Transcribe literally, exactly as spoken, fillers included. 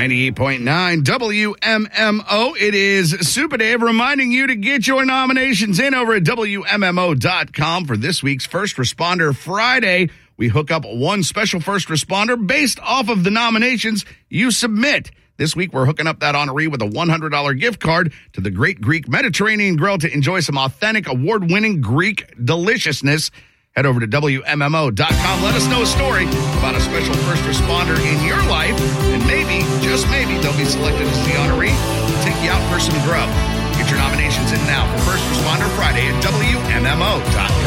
ninety-eight point nine W M M O. It is Super Dave reminding you to get your nominations in over at W M M O dot com for this week's First Responder Friday. We hook up one special first responder based off of the nominations you submit. This week, we're hooking up that honoree with a one hundred dollars gift card to the Great Greek Mediterranean Grill to enjoy some authentic, award-winning Greek deliciousness. Head over to W M M O dot com. Let us know a story about a special first responder in your life, and maybe, just maybe, they'll be selected as the honoree to take you out for some grub. Get your nominations in now for First Responder Friday at W M M O dot com.